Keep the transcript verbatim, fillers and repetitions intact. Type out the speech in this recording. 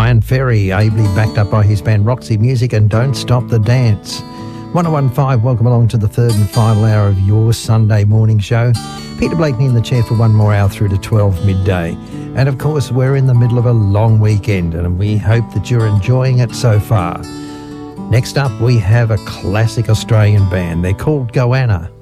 Bryan Ferry, ably backed up by his band Roxy Music and Don't Stop the Dance. one oh one point five, welcome along to the third and final hour of your Sunday morning show. Peter Blakeney in the chair for one more hour through to twelve midday. And of course, we're in the middle of a long weekend and we hope that you're enjoying it so far. Next up, we have a classic Australian band. They're called Goanna.